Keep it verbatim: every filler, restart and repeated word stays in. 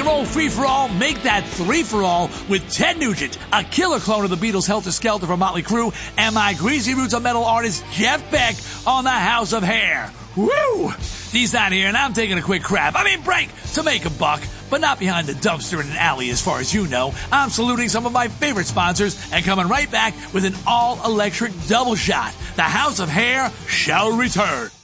roll free-for-all, make that three-for-all with Ted Nugent, a killer clone of the Beatles' Helter Skelter from Motley Crue, and my greasy roots of metal artist Jeff Beck on the House of Hair. Woo! He's not here, and I'm taking a quick crap. I mean break to make a buck, but not behind the dumpster in an alley as far as you know. I'm saluting some of my favorite sponsors and coming right back with an all-electric double shot. The House of Hair shall return.